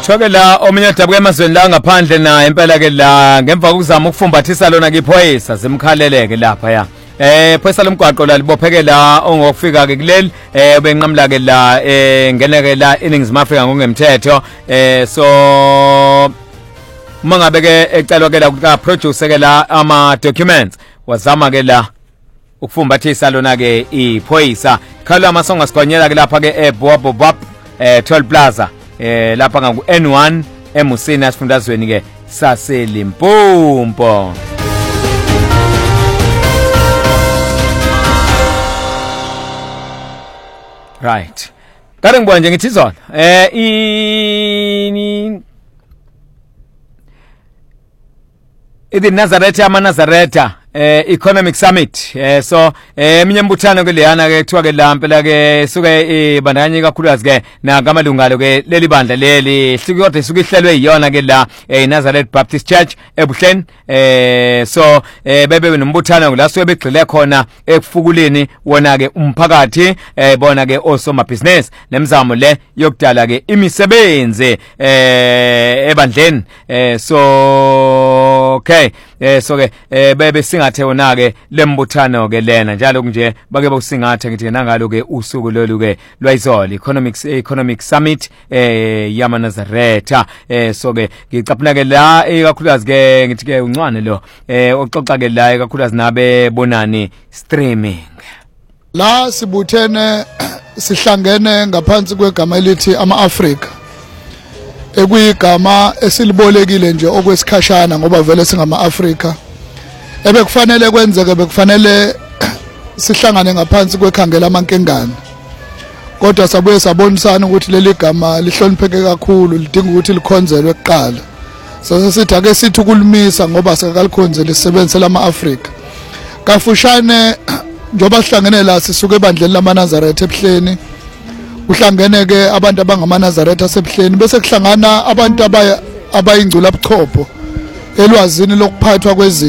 Choke la omunye dabuke emazweni la ngaphandle na impela ke la ngemva kokuzama ukufumbathisa lona kiphoyisa zimkhaleleke lapha ya phoyisa lomgwaqo la libopheke la ongokufika ke kuleli benqamla ke la ngeneke la iningizimu Afrika ngokungemthetho so mangabe ke ecelwa ke la ukuthi produce ke la ama documents wazama ke la ukufumbathisa lona ke iphoyisa khala amasonga sigonyela ke lapha ke eBobab Toll Plaza lapha ngaku N1 eMusina esifundazweni ke saseLimpopo. Right. Kare ngibona nje ngithi zona idi Nazareth ama Nazareta Economic Summit so eminye mbuthano ke leyana ke kuthiwa ke la mpela ke suke ibandakanye kakhulukazi ke nakamalungalo ke leli bandla leli kodwa isuke ihlelwe iyona ke la Nazareth Baptist Church eBuhleni so bebe nombuthano la suke begxile khona ekufukuleni wona ke umphakathi bona ke osomabhizinisi nemizamo le yokudala ke imisebenzi ebandleni so okay so ke bebe singathe wona ke lembuthano ke lena njalo nje bake bokusingathe ngithi nangalo ke usuku lolu ke lwayizolo economic summit yama Nazareta so ke ngicaphuna ke la ekakhulukazi ke ngithi ke uncwane lo oxoxa ke la ekakhulukazi nabe bonani streaming la sibuthene sihlangene ngaphansi kwegama elithi ama-Afrika ekuyigama esilibolekile nje okwesikhashana ngoba vele singama-Afrika ebekufanele kwenzeke bekufanele sihlangane ngaphansi kwekhangela amankengane kodwa sabuye sabonisana ukuthi leli gama lihlonipheke kakhulu lidinga ukuthi likhonzelwe kuqala sasithi ake sithi ukulimisa ngoba sakalikhonze lisebenze lama-Afrika kafushane njoba sihlangene la sisuke ebandleni lama-Nazareth eBuhleni uhlangene ke abantu abangama-Nazareth aseBuhleni bese kuhlangana abantu abayingcula buchopho elwazini lokuphathwa kwezi